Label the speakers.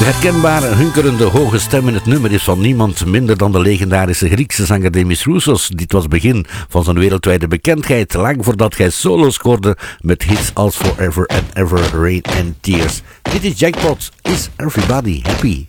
Speaker 1: De herkenbare, hunkerende, hoge stem in het nummer is van niemand minder dan de legendarische Griekse zanger Demis Roussos. Dit was het begin van zijn wereldwijde bekendheid, lang voordat hij solo scoorde met hits als Forever and Ever, Rain and Tears. Dit is Jackpot. Is everybody happy?